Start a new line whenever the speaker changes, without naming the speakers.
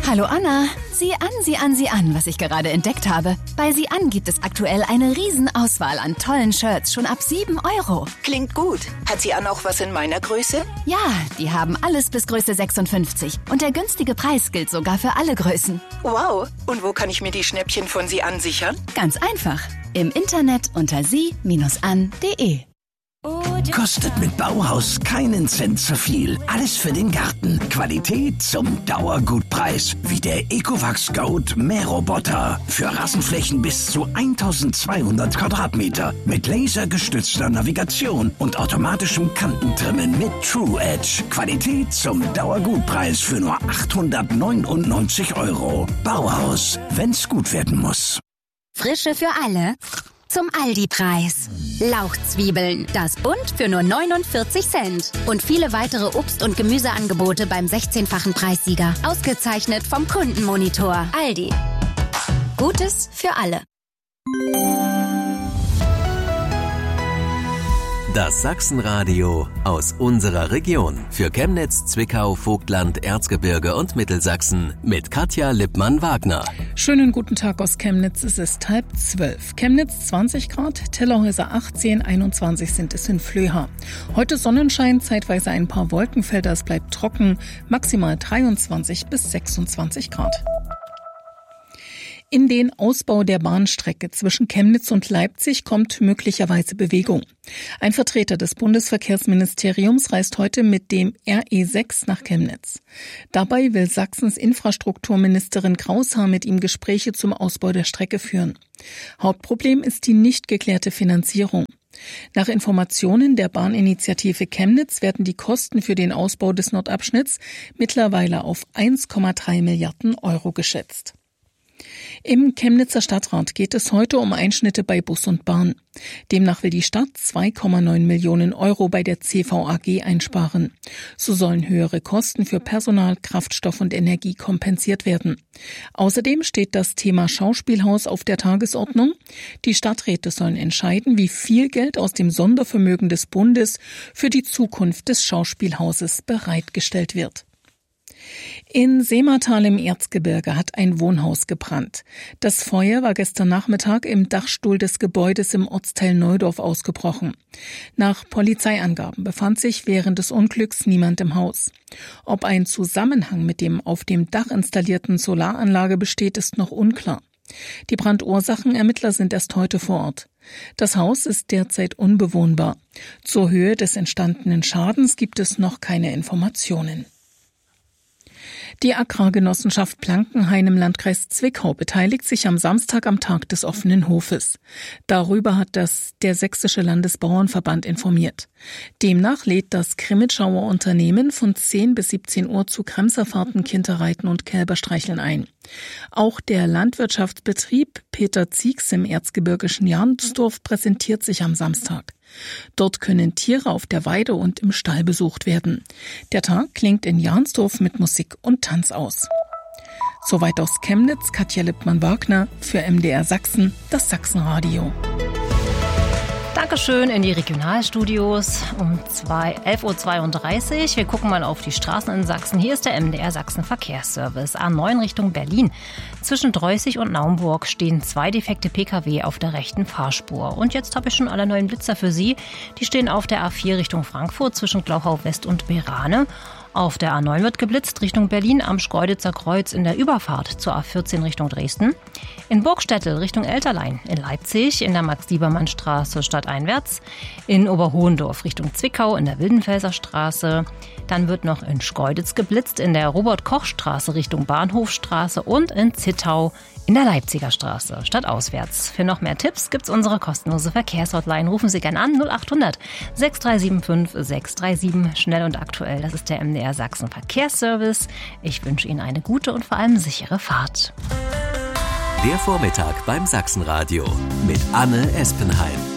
Hallo Anna, sieh an, was ich gerade entdeckt habe. Bei Sieh an gibt es aktuell eine Riesenauswahl an tollen Shirts, schon ab 7 €.
Klingt gut. Hat Sieh an auch was in meiner Größe?
Ja, die haben alles bis Größe 56 und der günstige Preis gilt sogar für alle Größen.
Wow, und wo kann ich mir die Schnäppchen von Sieh an sichern?
Ganz einfach, im Internet unter sie-an.de.
Kostet mit Bauhaus keinen Cent zu viel. Alles für den Garten. Qualität zum Dauergutpreis. Wie der Ecovacs Goat Mähroboter. Für Rasenflächen bis zu 1200 Quadratmeter. Mit lasergestützter Navigation und automatischem Kantentrimmen mit True Edge. Qualität zum Dauergutpreis für nur 899 €. Bauhaus, wenn's gut werden muss.
Frische für alle. Zum Aldi-Preis. Lauchzwiebeln, das Bund für nur 49 Cent. Und viele weitere Obst- und Gemüseangebote beim 16-fachen Preissieger. Ausgezeichnet vom Kundenmonitor. Aldi. Gutes für alle.
Das Sachsenradio aus unserer Region. Für Chemnitz, Zwickau, Vogtland, Erzgebirge und Mittelsachsen. Mit Katja Lippmann-Wagner.
Schönen guten Tag aus Chemnitz. Es ist 11:30. Chemnitz 20 Grad, Tellerhäuser 18, 21 sind es in Flöha. Heute Sonnenschein, zeitweise ein paar Wolkenfelder. Es bleibt trocken, maximal 23 bis 26 Grad. In den Ausbau der Bahnstrecke zwischen Chemnitz und Leipzig kommt möglicherweise Bewegung. Ein Vertreter des Bundesverkehrsministeriums reist heute mit dem RE6 nach Chemnitz. Dabei will Sachsens Infrastrukturministerin Kraushaar mit ihm Gespräche zum Ausbau der Strecke führen. Hauptproblem ist die nicht geklärte Finanzierung. Nach Informationen der Bahninitiative Chemnitz werden die Kosten für den Ausbau des Nordabschnitts mittlerweile auf 1,3 Milliarden € geschätzt. Im Chemnitzer Stadtrat geht es heute um Einschnitte bei Bus und Bahn. Demnach will die Stadt 2,9 Millionen € bei der CVAG einsparen. So sollen höhere Kosten für Personal, Kraftstoff und Energie kompensiert werden. Außerdem steht das Thema Schauspielhaus auf der Tagesordnung. Die Stadträte sollen entscheiden, wie viel Geld aus dem Sondervermögen des Bundes für die Zukunft des Schauspielhauses bereitgestellt wird. In Seematal im Erzgebirge hat ein Wohnhaus gebrannt. Das Feuer war gestern Nachmittag im Dachstuhl des Gebäudes im Ortsteil Neudorf ausgebrochen. Nach Polizeiangaben befand sich während des Unglücks niemand im Haus. Ob ein Zusammenhang mit dem auf dem Dach installierten Solaranlage besteht, ist noch unklar. Die Brandursachenermittler sind erst heute vor Ort. Das Haus ist derzeit unbewohnbar. Zur Höhe des entstandenen Schadens gibt es noch keine Informationen. Die Agrargenossenschaft Blankenhain im Landkreis Zwickau beteiligt sich am Samstag am Tag des offenen Hofes. Darüber hat der Sächsische Landesbauernverband informiert. Demnach lädt das Krimitschauer Unternehmen von 10 bis 17 Uhr zu Kremserfahrten, Kinderreiten und Kälberstreicheln ein. Auch der Landwirtschaftsbetrieb Peter Ziegs im erzgebirgischen Jansdorf präsentiert sich am Samstag. Dort können Tiere auf der Weide und im Stall besucht werden. Der Tag klingt in Jansdorf mit Musik und Tanz aus. Soweit aus Chemnitz, Katja Lippmann-Wagner für MDR Sachsen, das Sachsenradio.
Dankeschön in die Regionalstudios um 11:32 Uhr. Wir gucken mal auf die Straßen in Sachsen. Hier ist der MDR Sachsen Verkehrsservice. A9 Richtung Berlin. Zwischen Dreußig und Naumburg stehen 2 defekte Pkw auf der rechten Fahrspur. Und jetzt habe ich schon alle neuen Blitzer für Sie. Die stehen auf der A4 Richtung Frankfurt zwischen Glauchau West und Berane. Auf der A9 wird geblitzt Richtung Berlin am Schkeuditzer Kreuz in der Überfahrt zur A14 Richtung Dresden. In Burgstättel Richtung Elterlein, in Leipzig in der Max-Liebermann-Straße stadteinwärts, in Oberhohendorf Richtung Zwickau in der Wildenfelser Straße. Dann wird noch in Schkeuditz geblitzt in der Robert-Koch-Straße Richtung Bahnhofstraße und in Zittau in der Leipziger Straße, stadtauswärts. Für noch mehr Tipps gibt's unsere kostenlose Verkehrshotline. Rufen Sie gerne an 0800 6375 637. Schnell und aktuell, das ist der MDR Sachsen Verkehrsservice. Ich wünsche Ihnen eine gute und vor allem sichere Fahrt.
Der Vormittag beim Sachsenradio mit Anne Espenheim.